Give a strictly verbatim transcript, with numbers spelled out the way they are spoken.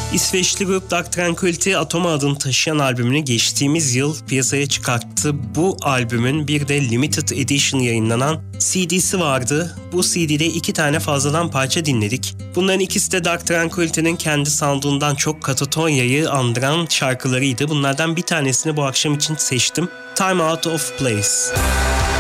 İsveçli grup Dark Tranquillity Atoma adını taşıyan albümünü geçtiğimiz yıl piyasaya çıkarttı. Bu albümün bir de Limited Edition yayınlanan C D'si vardı. Bu C D'de iki tane fazladan parça dinledik. Bunların ikisi de Dark Tranquillity'nin kendi sound'undan çok Katatonya'yı andıran şarkılarıydı. Bunlardan bir tanesini bu akşam için seçtim. Time Out of Place.